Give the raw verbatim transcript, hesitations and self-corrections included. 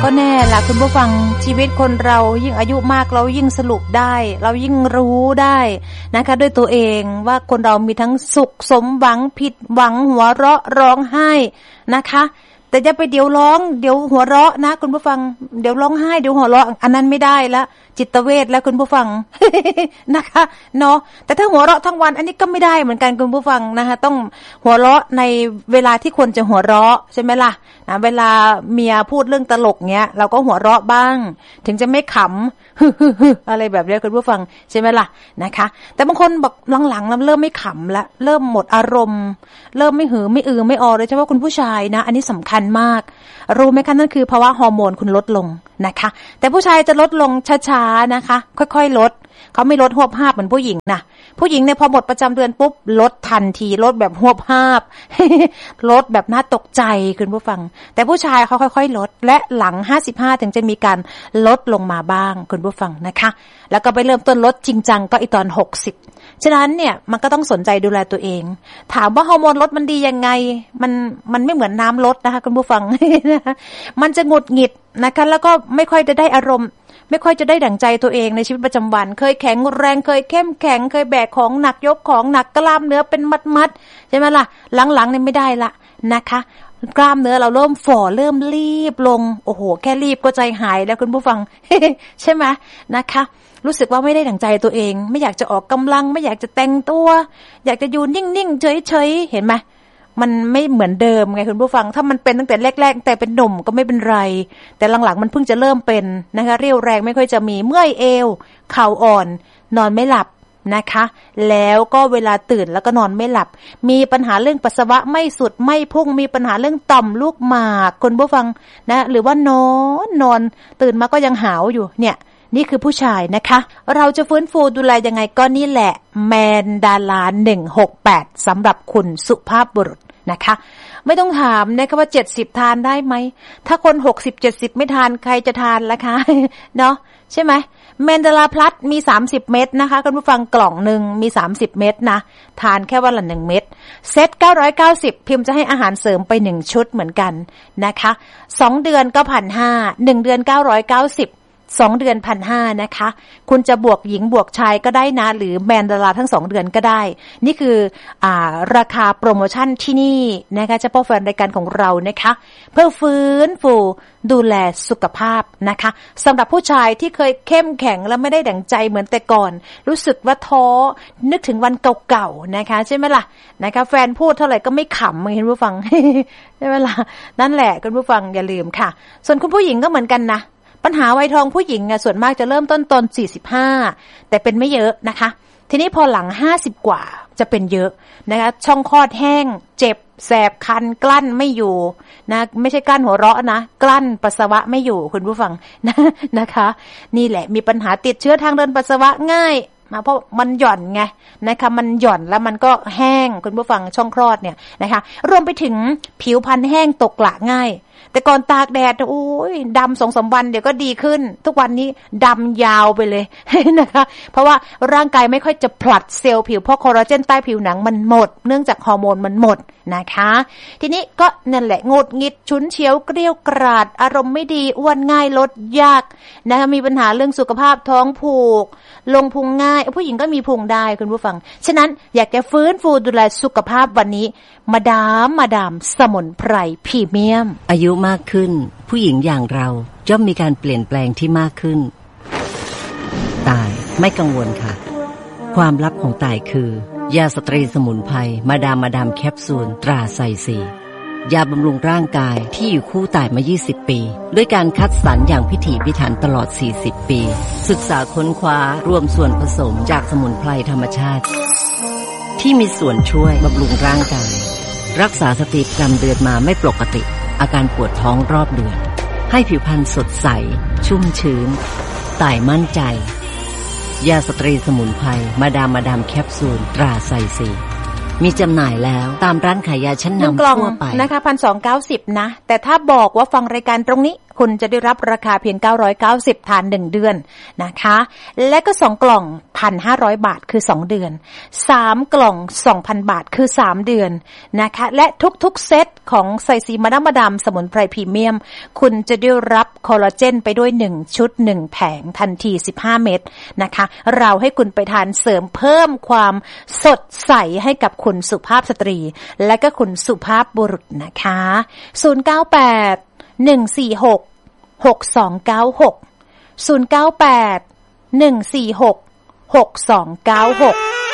ก็แน่ล่ะคุณผู้ฟังชีวิตคนเรายิ่งอายุมากเรายิ่งสรุปได้เรายิ่งรู้ได้นะคะด้วยตัวเองว่าคนเรามีทั้งสุขสมหวังผิดหวังหัวเราะร้องไห้นะคะแต่จะไปเดี๋ยวร้องเดี๋ยวหัวเราะนะคุณผู้ฟังเดี๋ยวร้องไห้เดี๋ยวหัวเราะอันนั้นไม่ได้ละจิตเวชแล้วคุณผู้ฟัง นะคะเนาะแต่ถ้าหัวเราะทั้งวันอันนี้ก็ไม่ได้เหมือนกันคุณผู้ฟังนะคะต้องหัวเราะในเวลาที่ควรจะหัวเราะใช่ไหมล่ะนะเวลาเมียพูดเรื่องตลกเงี้ยเราก็หัวเราะบ้างถึงจะไม่ขำ อะไรแบบนี้คุณผู้ฟังใช่ไหมล่ะนะคะแต่บางคนบอกหลังๆเริ่มไม่ขำละเริ่มหมดอารมณ์เริ่มไม่หือไม่อือไม่ออเลยใช่ว่าคุณผู้ชายนะอันนี้สำคัญมากรู้ไหมคะนั่นคือภาวะฮอร์โมนคุณลดลงนะคะแต่ผู้ชายจะลดลงช้าๆนะคะค่อยๆลดเขาไม่ลดหวบหาบเหมือนผู้หญิงนะผู้หญิงเนี่ยพอหมดประจำเดือนปุ๊บลดทันทีลดแบบหวบหาบ ลดแบบน่าตกใจคุณผู้ฟังแต่ผู้ชายเขาค่อยๆลดและหลังห้าสิบห้าถึงจะมีการลดลงมาบ้างคุณผู้ฟังนะคะแล้วก็ไปเริ่มต้นลดจริงจังก็อีตอนหกสิบฉะนั้นเนี่ยมันก็ต้องสนใจดูแลตัวเองถามว่าฮอร์โมนลดมันดียังไงมันมันไม่เหมือนน้ำลดนะคะคุณผู้ฟัง มันจะหงุดหงิดนะคะแล้วก็ไม่ค่อยจะได้อารมณ์ไม่ค่อยจะได้ดั่งใจตัวเองในชีวิตประจำวันเคยแข็งแรงเคยเข้มแข็งเคยแบกของหนักยกของหนักกล้ามเนื้อเป็นมัดๆใช่ไหมล่ะหลังๆเนี่ยไม่ได้ละนะคะกล้ามเนื้อเราเริ่มฝ่อเริ่มรีบลงโอ้โหแค่รีบก็ใจหายแล้วคุณผู้ฟัง ใช่ไหมนะคะรู้สึกว่าไม่ได้ดั่งใจตัวเองไม่อยากจะออกกำลังไม่อยากจะแต่งตัวอยากจะอยู่นิ่งๆเฉยๆเห็นไหมมันไม่เหมือนเดิมไงคุณผู้ฟังถ้ามันเป็นตั้งแต่แรกๆแต่เป็นหนุ่มก็ไม่เป็นไรแต่หลังๆมันเพิ่งจะเริ่มเป็นนะคะเรี่ยวแรงไม่ค่อยจะมีเมื่อยเอวเข่าอ่อนนอนไม่หลับนะคะแล้วก็เวลาตื่นแล้วก็นอนไม่หลับมีปัญหาเรื่องปัสสาวะไม่สุดไม่พุ่งมีปัญหาเรื่องต่อมลูกหมากคุณผู้ฟังนะหรือว่านอนนอนตื่นมาก็ยังหาวอยู่เนี่ยนี่คือผู้ชายนะคะเราจะฟื้นฟูดูแลยังไงก็นี่แหละแมนดาราหนึ่งหกแปดสำหรับคุณสุภาพบุรุษนะคะไม่ต้องถามนะคะว่าเจ็ดสิบทานได้ไหมถ้าคนหกสิบ เจ็ดสิบไม่ทานใครจะทานล่ะคะ เนาะใช่ไหมแมนดาราพลัสมีสามสิบเม็ดนะคะคุณผู้ฟังกล่องนึงมีสามสิบเม็ดนะทานแค่วันละหนึ่งเม็ดเซตเก้าร้อยเก้าสิบพิมพ์จะให้อาหารเสริมไปหนึ่งชุดเหมือนกันนะคะสองเดือนก็ หนึ่งพันห้าร้อย หนึ่งเดือนเก้าร้อยเก้าสิบสองเดือน หนึ่งพันห้าร้อย นะคะคุณจะบวกหญิงบวกชายก็ได้นะหรือแมนดาราทั้งสองเดือนก็ได้นี่คืออ่าราคาโปรโมชั่นที่นี่นะคะเฉพาะแฟนรายการของเรานะคะเพื่อฟื้นฟูดูแลสุขภาพนะคะสำหรับผู้ชายที่เคยเข้มแข็งและไม่ได้ดั่งใจเหมือนแต่ก่อนรู้สึกว่าท้อนึกถึงวันเก่าๆนะคะใช่ไหมล่ะนะคะแฟนพูดเท่าไหร่ก็ไม่ขำเห็นผู้ฟัง ใช่ไหมล่ะนั่นแหละคุณผู้ฟังอย่าลืมค่ะส่วนคุณผู้หญิงก็เหมือนกันนะปัญหาวัยทองผู้หญิงอ่ะส่วนมากจะเริ่มต้นตอนสี่สิบห้าแต่เป็นไม่เยอะนะคะทีนี้พอหลังห้าสิบกว่าจะเป็นเยอะนะคะช่องคลอดแห้งเจ็บแสบคันกลั้นไม่อยู่นะไม่ใช่กลั้นหัวเราะนะกลั้นปัสสาวะไม่อยู่คุณผู้ฟังนะนะคะนี่แหละมีปัญหาติดเชื้อทางเดินปัสสาวะง่ายมาเพราะมันหย่อนไงนะคะมันหย่อนแล้วมันก็แห้งคุณผู้ฟังช่องคลอดเนี่ยนะคะรวมไปถึงผิวพรรณแห้งตกกระง่ายแต่ก่อนตากแดดโอ้ยดำสองสามวันเดี๋ยวก็ดีขึ้นทุกวันนี้ดำยาวไปเลยนะคะเพราะว่าร่างกายไม่ค่อยจะผลัดเซลล์ผิวเพราะคอลลาเจนใต้ผิวหนังมันหมดเนื่องจากฮอร์โมนมันหมดนะคะทีนี้ก็นั่นแหละงดงิดฉุนเฉียวเกรี้ยวกราดอารมณ์ไม่ดีอ้วนง่ายลดยากนะคะมีปัญหาเรื่องสุขภาพท้องผูกลงพุงง่ายผู้หญิงก็มีพุงได้คุณผู้ฟังฉะนั้นอยากจะฟื้นฟูดูแลสุขภาพวันนี้มาดามมาดามสมุนไพรพรีเมียมอายุมากขึ้นผู้หญิงอย่างเราย่อมมีการเปลี่ยนแปลงที่มากขึ้นตายไม่กังวลค่ะความลับของตายคือยาสตรีสมุนไพรมาดามมาดามแคปซูลตราไซซียาบำรุงร่างกายที่อยู่คู่ตายมายี่สิบปีด้วยการคัดสรรอย่างพิถีพิถันตลอดสี่สิบปีศึกษาค้นคว้ารวมส่วนผสมจากสมุนไพรธรรมชาติที่มีส่วนช่วยบำรุงร่างกายรักษาสติประจำเดือนมาไม่ปกติอาการปวดท้องรอบเดือนให้ผิวพรรณสดใสชุ่มชื้นตายมั่นใจยาสตรีสมุนไพรมาดามมาดามแคปซูลตราไซซีมีจำหน่ายแล้วตามร้านขายยาชั้นนำทั่วไปนะคะ หนึ่งพันสองร้อยเก้าสิบ นะแต่ถ้าบอกว่าฟังรายการตรงนี้คุณจะได้รับราคาเพียงเก้าร้อยเก้าสิบทานหนึ่งเดือนนะคะและก็สองกล่อง หนึ่งพันห้าร้อย บาทคือสองเดือนสามกล่อง สองพัน บาทคือสามเดือนนะคะและทุกๆเซตของไซซีมาดามมาดามสมุนไพรพรีเมียมคุณจะได้รับคอลลาเจนไปด้วยหนึ่งชุดหนึ่งแผงทันทีสิบห้าเม็ดนะคะเราให้คุณไปทานเสริมเพิ่มความสดใสให้กับคุณสุภาพสตรีและก็คุณสุภาพบุรุษนะคะศูนย์ เก้า แปด หนึ่ง สี่ หก หก สอง เก้า หก ศูนย์ เก้า แปด หนึ่ง สี่ หก หก สอง เก้า หก